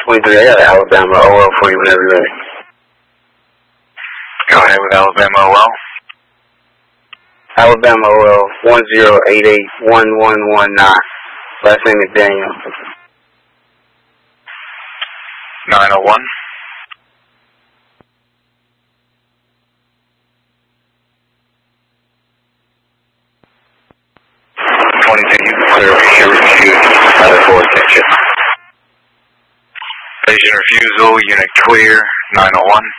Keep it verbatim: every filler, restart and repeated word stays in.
twenty-three, I got Alabama O L for you whenever you're ready. Go ahead with Alabama O L. Alabama O L one zero eight eight one one one nine. Last name is Daniel. nine oh one. twenty-two, you can clear for your refuse. Another four, attention. Station refusal, unit clear, nine oh one.